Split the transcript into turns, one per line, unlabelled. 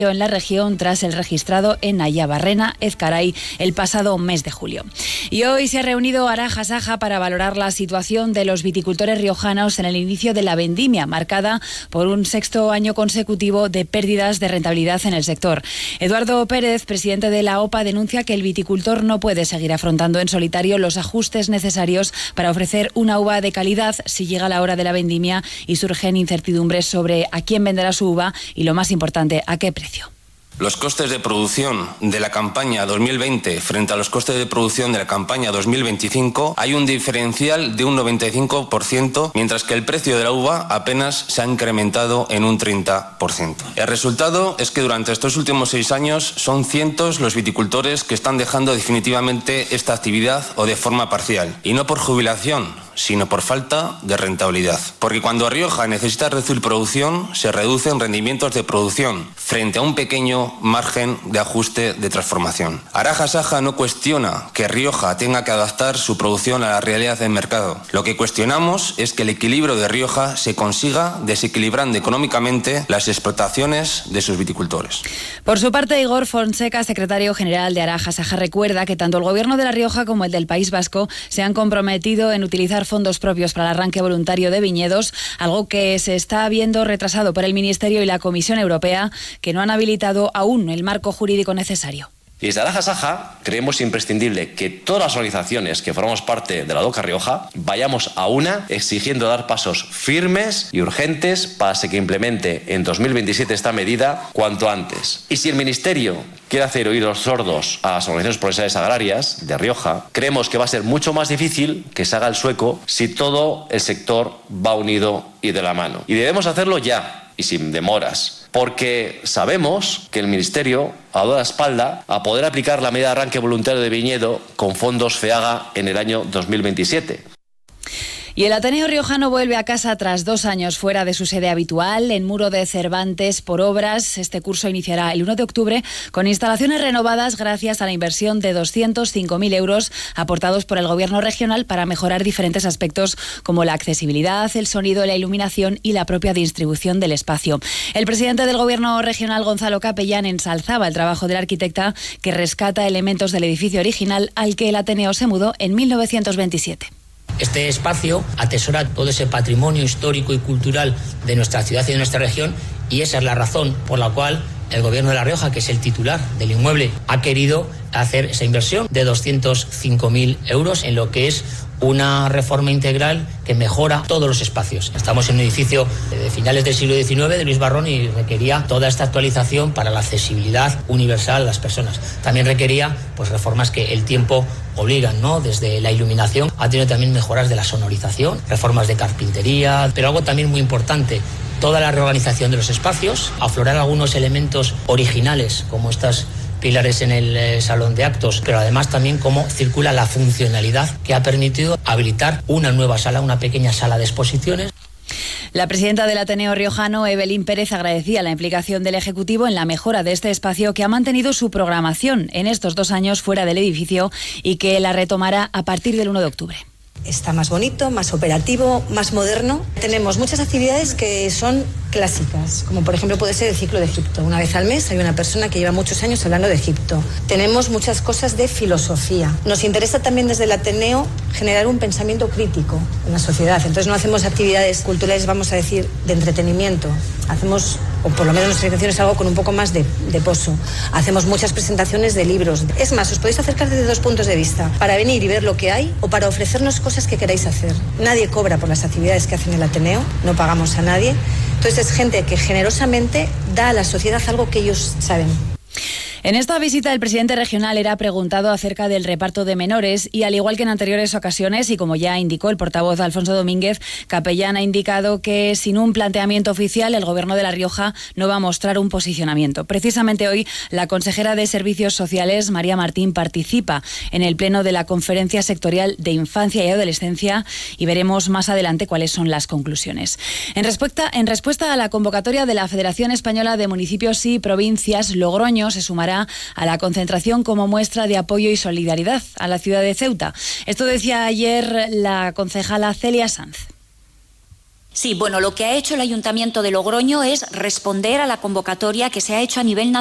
en la región tras el registrado en Ayabarrena, Ezcaray, el pasado mes de julio. Y hoy se ha reunido Araja Saja para valorar la situación de los viticultores riojanos en el inicio de la vendimia, marcada por un sexto año consecutivo de pérdidas de rentabilidad en el sector. Eduardo Pérez, presidente de la OPA, denuncia que el viticultor no puede seguir afrontando en solitario los ajustes necesarios para ofrecer una uva de calidad si llega la hora de la vendimia y surgen incertidumbres sobre a quién venderá su uva y, lo más importante, a qué precio.
Los costes de producción de la campaña 2020 frente a los costes de producción de la campaña 2025 hay un diferencial de un 95%, mientras que el precio de la uva apenas se ha incrementado en un 30%. El resultado es que durante estos últimos 6 años son cientos los viticultores que están dejando definitivamente esta actividad o de forma parcial, y no por jubilación, sino por falta de rentabilidad. Porque cuando Rioja necesita reducir producción, se reducen rendimientos de producción frente a un pequeño margen de ajuste de transformación. Araja Saja no cuestiona que Rioja tenga que adaptar su producción a la realidad del mercado. Lo que cuestionamos es que el equilibrio de Rioja se consiga desequilibrando económicamente las explotaciones de sus viticultores.
Por su parte, Igor Fonseca, secretario general de Araja Saja, recuerda que tanto el Gobierno de La Rioja como el del País Vasco se han comprometido en utilizar fondos propios para el arranque voluntario de viñedos, algo que se está viendo retrasado por el Ministerio y la Comisión Europea, que no han habilitado aún el marco jurídico necesario.
Y desde Araja Saja creemos imprescindible que todas las organizaciones que formamos parte de la DOCA Rioja vayamos a una exigiendo dar pasos firmes y urgentes para que implemente en 2027 esta medida cuanto antes. Y si el Ministerio quiere hacer oídos sordos a las organizaciones profesionales agrarias de Rioja, creemos que va a ser mucho más difícil que se haga el sueco si todo el sector va unido y de la mano. Y debemos hacerlo ya y sin demoras, porque sabemos que el Ministerio ha dado la espalda a poder aplicar la medida de arranque voluntario de viñedo con fondos FEAGA en el año 2027.
Y el Ateneo riojano vuelve a casa tras 2 años fuera de su sede habitual, en Muro de Cervantes, por obras. Este curso iniciará el 1 de octubre con instalaciones renovadas gracias a la inversión de 205.000 euros aportados por el Gobierno regional para mejorar diferentes aspectos como la accesibilidad, el sonido, la iluminación y la propia distribución del espacio. El presidente del Gobierno regional, Gonzalo Capellán, ensalzaba el trabajo de la arquitecta, que rescata elementos del edificio original al que el Ateneo se mudó en 1927.
Este espacio atesora todo ese patrimonio histórico y cultural de nuestra ciudad y de nuestra región, y esa es la razón por la cual el Gobierno de La Rioja, que es el titular del inmueble, ha querido hacer esa inversión de 205.000 euros en lo que es una reforma integral que mejora todos los espacios. Estamos en un edificio de finales del siglo XIX de Luis Barrón y requería toda esta actualización para la accesibilidad universal a las personas. También requería reformas que el tiempo obligan, ¿no? Desde la iluminación ha tenido también mejoras de la sonorización, reformas de carpintería, pero algo también muy importante, toda la reorganización de los espacios, aflorar algunos elementos originales como estas pilares en el salón de actos, pero además también cómo circula la funcionalidad que ha permitido habilitar una nueva sala, una pequeña sala de exposiciones.
La presidenta del Ateneo riojano, Evelyn Pérez, agradecía la implicación del Ejecutivo en la mejora de este espacio, que ha mantenido su programación en estos 2 años fuera del edificio y que la retomará a partir del 1 de octubre.
Está más bonito, más operativo, más moderno. Tenemos muchas actividades que son clásicas, como por ejemplo puede ser el ciclo de Egipto. Una vez al mes hay una persona que lleva muchos años hablando de Egipto. Tenemos muchas cosas de filosofía. Nos interesa también desde el Ateneo generar un pensamiento crítico en la sociedad. Entonces no hacemos actividades culturales, vamos a decir, de entretenimiento. Hacemos, o por lo menos nuestra intención es algo con un poco más de pozo. Hacemos muchas presentaciones de libros. Es más, os podéis acercar desde 2 puntos de vista, para venir y ver lo que hay o para ofrecernos cosas que queráis hacer. Nadie cobra por las actividades que hace en el Ateneo, no pagamos a nadie. Entonces es gente que generosamente da a la sociedad algo que ellos saben.
En esta visita, el presidente regional era preguntado acerca del reparto de menores y, al igual que en anteriores ocasiones, y como ya indicó el portavoz Alfonso Domínguez, Capellán ha indicado que sin un planteamiento oficial el Gobierno de La Rioja no va a mostrar un posicionamiento. Precisamente hoy, la consejera de Servicios Sociales, María Martín, participa en el pleno de la Conferencia Sectorial de Infancia y Adolescencia y veremos más adelante cuáles son las conclusiones. En respuesta a la convocatoria de la Federación Española de Municipios y Provincias, Logroño se sumará a la concentración como muestra de apoyo y solidaridad a la ciudad de Ceuta. Esto decía ayer la concejala Celia Sanz.
Sí, bueno, lo que ha hecho el Ayuntamiento de Logroño es responder a la convocatoria que se ha hecho a nivel nacional